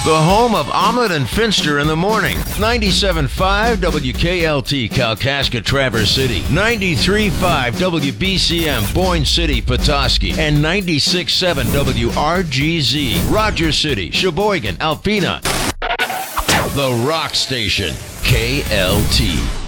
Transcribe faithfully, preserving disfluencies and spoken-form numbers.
The home of Ahmed and Finster in the morning. ninety-seven point five W K L T Kalkaska Traverse City. ninety-three point five W B C M Boyne City Petoskey. And ninety-six point seven W R G Z Rogers City, Sheboygan, Alpena. The Rock Station, K L T.